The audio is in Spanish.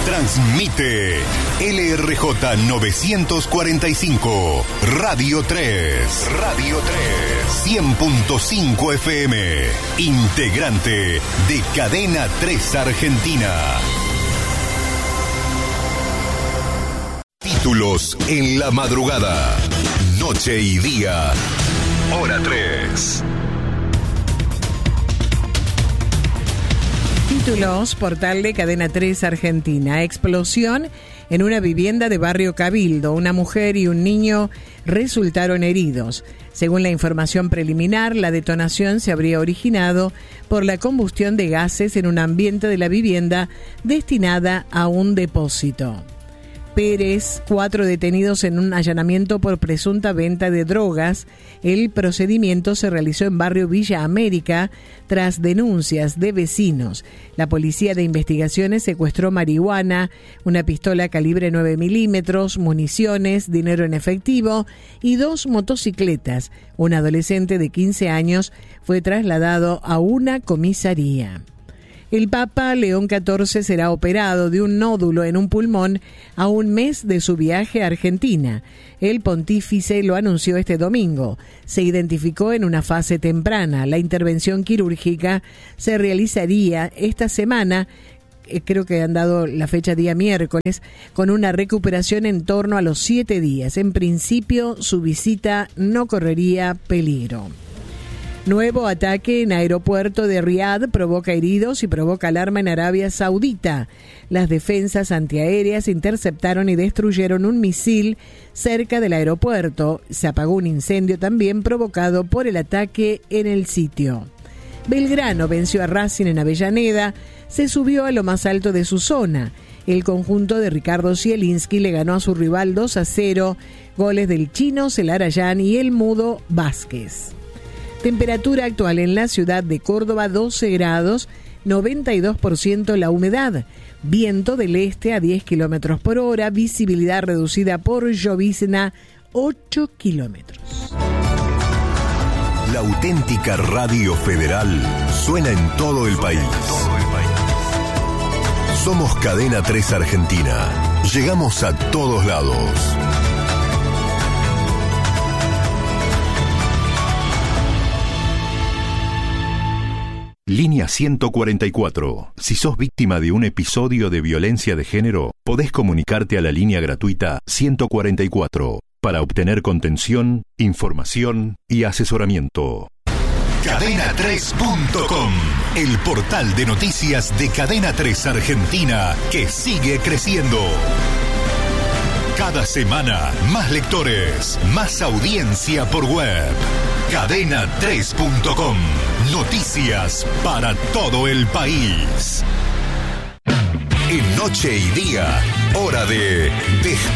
Transmite LRJ 945, Radio 3. Radio 3. 100.5 FM. Integrante de Cadena 3 Argentina. Títulos en la madrugada. Noche y día. Hora 3. Títulos, portal de Cadena 3 Argentina. Explosión en una vivienda de Barrio Cabildo. Una mujer y un niño resultaron heridos. Según la información preliminar, la detonación se habría originado por la combustión de gases en un ambiente de la vivienda destinada a un depósito. Pérez, 4 detenidos en un allanamiento por presunta venta de drogas. El procedimiento se realizó en barrio Villa América tras denuncias de vecinos. La Policía de Investigaciones secuestró marihuana, una pistola calibre 9 milímetros, municiones, dinero en efectivo y 2 motocicletas. Un adolescente de 15 años fue trasladado a una comisaría. El Papa León XIV será operado de un nódulo en un pulmón a un mes de su viaje a Argentina. El pontífice lo anunció este domingo. Se identificó en una fase temprana. La intervención quirúrgica se realizaría esta semana, creo que han dado la fecha día miércoles, con una recuperación en torno a los 7 días. En principio, su visita no correría peligro. Nuevo ataque en aeropuerto de Riad provoca heridos y provoca alarma en Arabia Saudita. Las defensas antiaéreas interceptaron y destruyeron un misil cerca del aeropuerto. Se apagó un incendio también provocado por el ataque en el sitio. Belgrano venció a Racing en Avellaneda, se subió a lo más alto de su zona. El conjunto de Ricardo Zielinski le ganó a su rival 2-0, goles del chino Celarayán y el mudo Vázquez. Temperatura actual en la ciudad de Córdoba, 12 grados, 92% la humedad. Viento del este a 10 kilómetros por hora, visibilidad reducida por llovizna, 8 kilómetros. La auténtica Radio Federal suena en todo el país. Somos Cadena 3 Argentina. Llegamos a todos lados. Línea 144. Si sos víctima de un episodio de violencia de género, podés comunicarte a la línea gratuita 144 para obtener contención, información y asesoramiento. Cadena3.com, el portal de noticias de Cadena 3 Argentina que sigue creciendo. Cada semana, más lectores, más audiencia por web. Cadena3.com. Noticias para todo el país. En Noche y Día, hora de